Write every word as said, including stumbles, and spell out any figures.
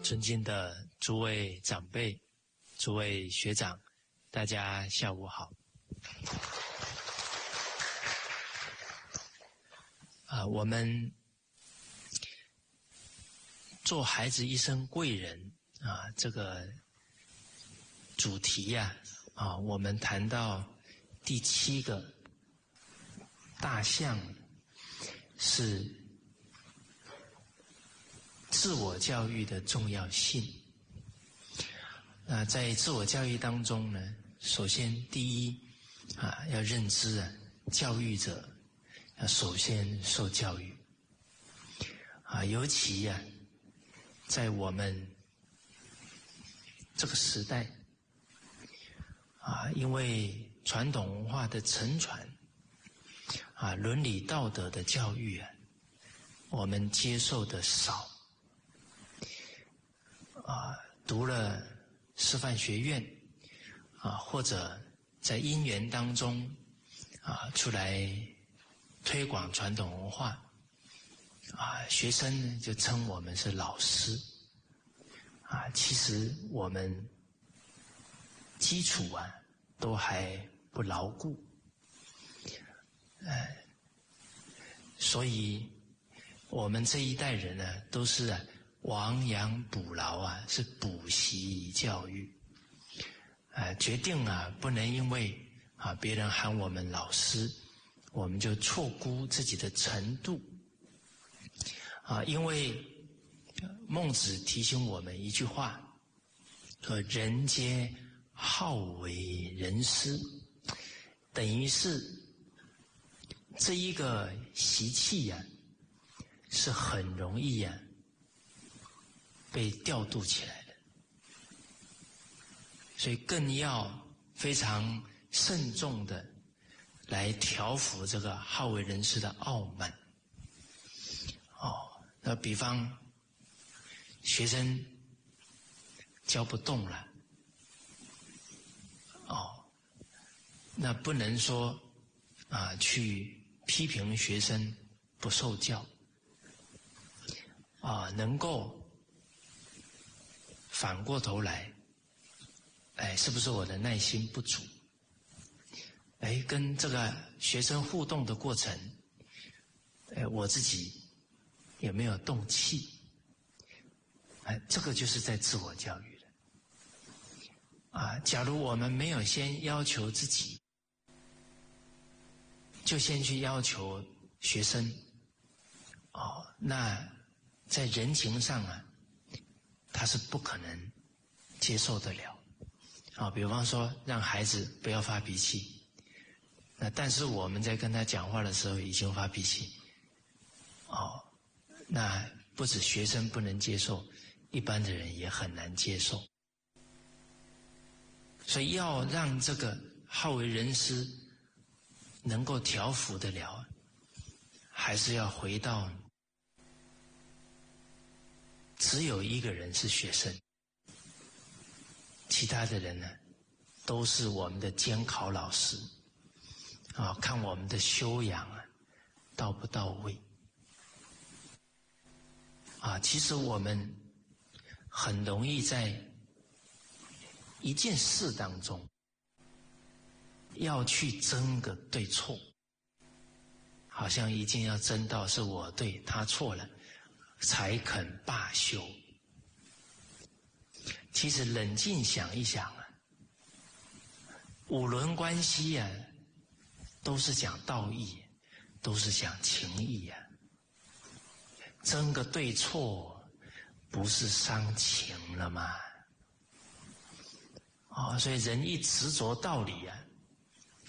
尊敬的诸位长辈、诸位学长，大家下午好。啊，我们做孩子一生贵人啊，这个主题呀，啊，啊，我们谈到第七个大项是自我教育的重要性。那在自我教育当中呢，首先第一啊，要认知啊，教育者要首先受教育啊，尤其呀，在我们这个时代啊，因为传统文化的承传啊，伦理道德的教育啊，我们接受的少啊，读了师范学院啊，或者在因缘当中啊，出来推广传统文化啊，学生呢就称我们是老师啊，其实我们基础啊都还不牢固，呃，所以我们这一代人呢，都是啊亡羊补牢啊，是补习教育，呃，决定啊不能因为啊别人喊我们老师，我们就错估自己的程度啊，因为孟子提醒我们一句话，说人皆好为人师，等于是这一个习气呀，是很容易呀被调度起来的，所以更要非常慎重的来调服这个好为人师的傲慢。哦，那比方学生教不动了，哦，那不能说啊去批评学生不受教啊，能够反过头来，哎，是不是我的耐心不足？哎，跟这个学生互动的过程，哎，我自己有没有动气？哎，这个就是在自我教育了。啊，假如我们没有先要求自己，就先去要求学生，哦，那在人情上啊，他是不可能接受得了。啊，比方说让孩子不要发脾气，那但是我们在跟他讲话的时候已经发脾气，哦，那不止学生不能接受，一般的人也很难接受。所以要让这个好为人师能够调服得了，还是要回到只有一个人是学生，其他的人呢都是我们的监考老师啊，看我们的修养啊到不到位啊。其实我们很容易在一件事当中要去争个对错，好像一定要争到是我对他错了才肯罢休。其实冷静想一想啊，五伦关系啊都是讲道义，都是讲情义啊，争个对错不是伤情了吗？哦，所以人一执着道理啊，